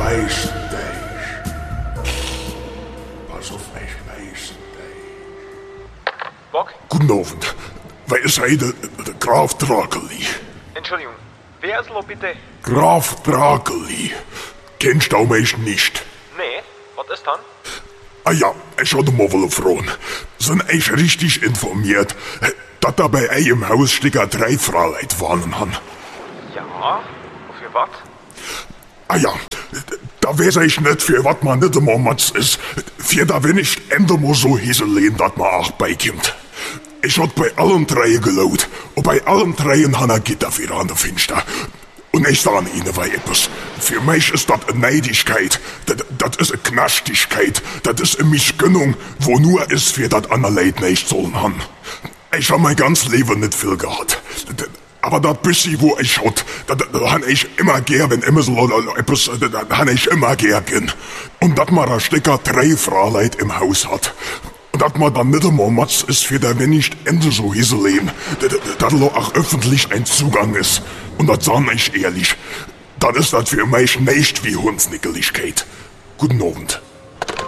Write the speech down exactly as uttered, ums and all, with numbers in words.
weiß dich. Pass auf, ich weiß dich. Bock? Guten Abend. Wer sei der, der Graf Drakeli? Entschuldigung, wer ist lo bitte? Graf Drakeli. Kennst du mich nicht? Nee, was ist dann? Ah ja, ich hatte mal wohl fragen. Sind ich richtig informiert, dass da bei euch im Haus Sticker drei Fraulein wohnen haben? Ja, für was? Ah ja, da weiß ich nicht, für was man nicht immer Matz ist. Für da wenn ich ende mal so hiselehen, dass man auch beikommt. Ich hab bei allen drei gelaut. Und bei allen dreien han er Gitter wieder an der Finster. Und ich sag ihnen weil etwas. Für mich ist das eine Neidigkeit. Das, das ist eine Knastigkeit. Das ist eine Mischgönnung, wo nur ist, für das andere Leute nicht sollen haben. Ich hab mein ganzes Leben nicht viel gehabt. Aber das bisschen, wo ich hat, das, das han ich immer gern, wenn immer so etwas, das han ich immer gern. Und dass man da Stecker drei Fraulein im Haus hat. Und dass man dann nicht einmal Matz ist, für der wenn nicht Ende so hiselehen, dass auch öffentlich ein Zugang ist. Und das sag ich ehrlich, dann ist das für mich nicht wie Hundsnickeligkeit. Guten Abend.